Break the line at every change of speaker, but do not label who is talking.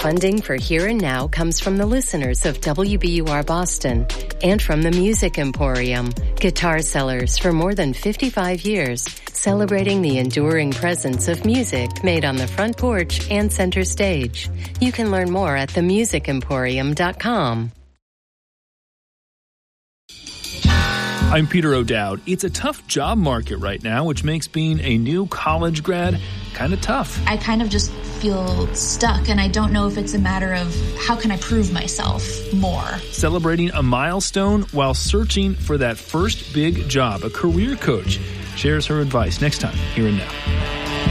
Funding for Here and Now comes from the listeners of WBUR Boston and from the Music Emporium, guitar sellers for more than 55 years, celebrating the enduring presence of music made on the front porch and center stage. You can learn more at themusicemporium.com.
I'm Peter O'Dowd. It's a tough job market right now, which makes being a new college grad kind of tough.
I kind of just feel stuck, and I don't know if it's a matter of how can I prove myself more.
Celebrating a milestone while searching for that first big job. A career coach shares her advice next time, Here and Now.